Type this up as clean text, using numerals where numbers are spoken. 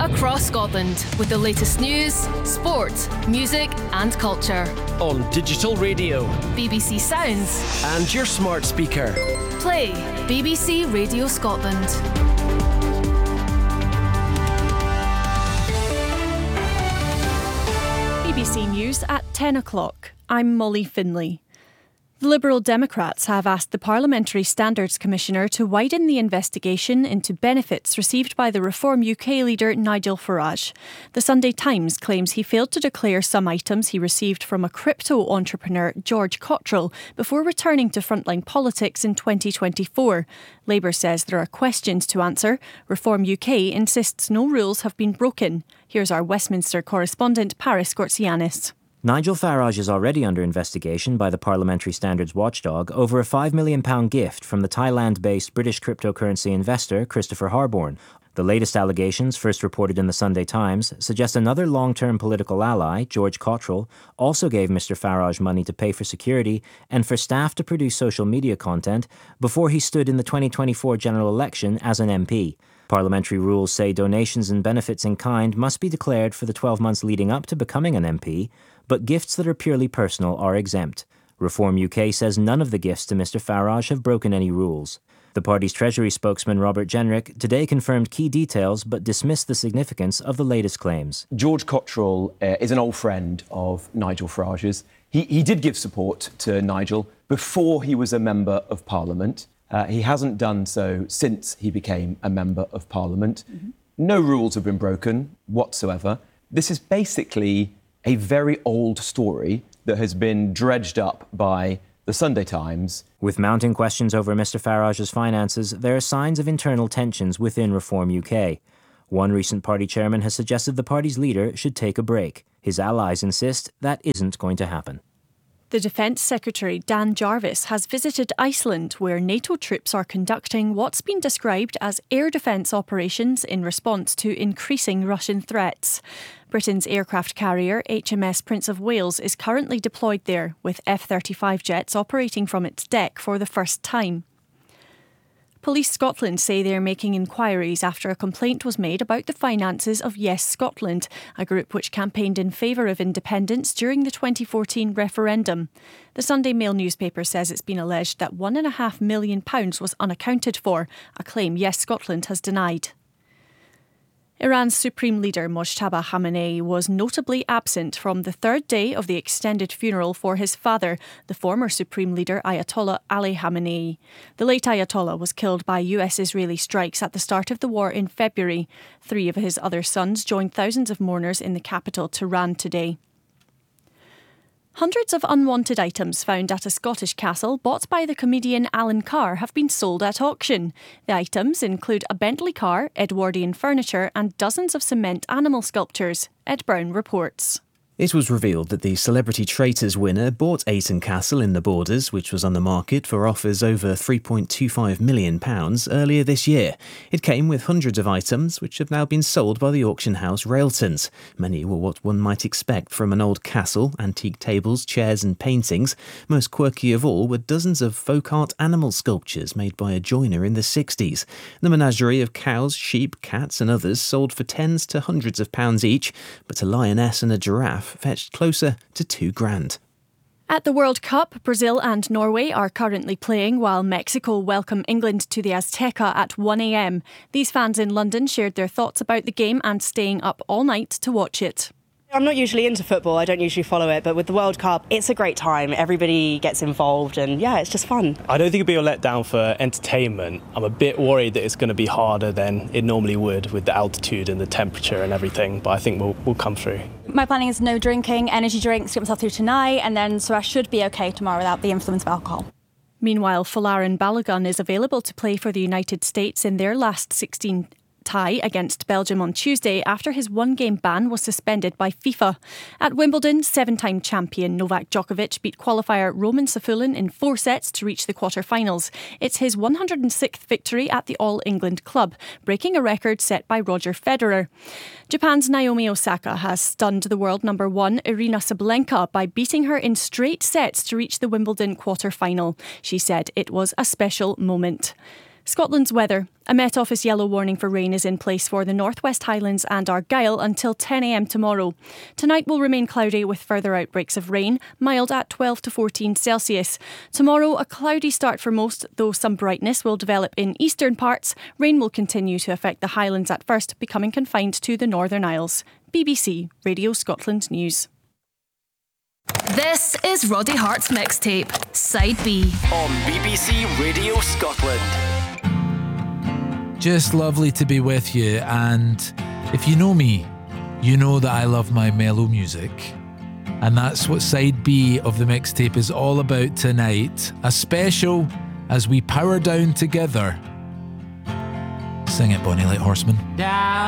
across Scotland with the latest news, sport, music and culture. On digital radio, BBC Sounds and your smart speaker. Play BBC Radio Scotland. BBC News at 10 o'clock. I'm Molly Finlay. The Liberal Democrats have asked the Parliamentary Standards Commissioner to widen the investigation into benefits received by the Reform UK leader Nigel Farage. The Sunday Times claims he failed to declare some items he received from a crypto entrepreneur, George Cottrell, before returning to frontline politics in 2024. Labour says there are questions to answer. Reform UK insists no rules have been broken. Here's our Westminster correspondent, Paris Gortsianis. Nigel Farage is already under investigation by the Parliamentary Standards Watchdog over a £5 million gift from the Thailand-based British cryptocurrency investor Christopher Harborne. The latest allegations, first reported in the Sunday Times, suggest another long-term political ally, George Cottrell, also gave Mr Farage money to pay for security and for staff to produce social media content before he stood in the 2024 general election as an MP. Parliamentary rules say donations and benefits in kind must be declared for the 12 months leading up to becoming an MP, but gifts that are purely personal are exempt. Reform UK says none of the gifts to Mr Farage have broken any rules. The party's Treasury spokesman Robert Jenrick today confirmed key details but dismissed the significance of the latest claims. George Cottrell is an old friend of Nigel Farage's. He did give support to Nigel before he was a Member of Parliament. He hasn't done so since he became a Member of Parliament. No rules have been broken whatsoever. This is basically a very old story that has been dredged up by the Sunday Times. With mounting questions over Mr Farage's finances, there are signs of internal tensions within Reform UK. One recent party chairman has suggested the party's leader should take a break. His allies insist that isn't going to happen. The Defence Secretary Dan Jarvis has visited Iceland, where NATO troops are conducting what's been described as air defence operations in response to increasing Russian threats. Britain's aircraft carrier HMS Prince of Wales is currently deployed there, with F-35 jets operating from its deck for the first time. Police Scotland say they are making inquiries after a complaint was made about the finances of Yes Scotland, a group which campaigned in favour of independence during the 2014 referendum. The Sunday Mail newspaper says it's been alleged that £1.5 million was unaccounted for, a claim Yes Scotland has denied. Iran's Supreme Leader Mojtaba Khamenei was notably absent from the third day of the extended funeral for his father, the former Supreme Leader Ayatollah Ali Khamenei. The late Ayatollah was killed by US-Israeli strikes at the start of the war in February. 3 of his other sons joined thousands of mourners in the capital, Tehran, today. Hundreds of unwanted items found at a Scottish castle bought by the comedian Alan Carr have been sold at auction. The items include a Bentley car, Edwardian furniture and dozens of cement animal sculptures. Ed Brown reports. It was revealed that the Celebrity Traitors winner bought Ayton Castle in the Borders, which was on the market for offers over £3.25 million earlier this year. It came with hundreds of items, which have now been sold by the auction house Railtons. Many were what one might expect from an old castle: antique tables, chairs and paintings. Most quirky of all were dozens of folk art animal sculptures made by a joiner in the 60s. The menagerie of cows, sheep, cats and others sold for tens to hundreds of pounds each, but a lioness and a giraffe fetched closer to £2,000. At the World Cup, Brazil and Norway are currently playing while Mexico welcome England to the Azteca at 1 a.m. These fans in London shared their thoughts about the game and staying up all night to watch it. I'm not usually into football, I don't usually follow it, but with the World Cup, it's a great time. Everybody gets involved and yeah, it's just fun. I don't think it'll be a letdown for entertainment. I'm a bit worried that it's going to be harder than it normally would with the altitude and the temperature and everything, but I think we'll come through. My planning is no drinking, energy drinks to get myself through tonight, and then so I should be okay tomorrow without the influence of alcohol. Meanwhile, Folarin Balogun is available to play for the United States in their last 16 tie against Belgium on Tuesday after his one-game ban was suspended by FIFA. At Wimbledon, 7-time champion Novak Djokovic beat qualifier Roman Safulin in 4 sets to reach the quarter-finals. It's his 106th victory at the All-England club, breaking a record set by Roger Federer. Japan's Naomi Osaka has stunned the world number 1 Irina Sabalenka by beating her in straight sets to reach the Wimbledon quarter-final. She said it was a special moment. Scotland's weather. A Met Office yellow warning for rain is in place for the North West Highlands and Argyll until 10 a.m. tomorrow. Tonight will remain cloudy with further outbreaks of rain, mild at 12 to 14 Celsius. Tomorrow, a cloudy start for most, though some brightness will develop in eastern parts. Rain will continue to affect the Highlands at first, becoming confined to the Northern Isles. BBC Radio Scotland News. This is Roddy Hart's mixtape, Side B. On BBC Radio Scotland. Just lovely to be with you, and if you know me, you know that I love my mellow music. And that's what Side B of the mixtape is all about tonight. A special as we power down together. Sing it, Bonnie Light Horseman.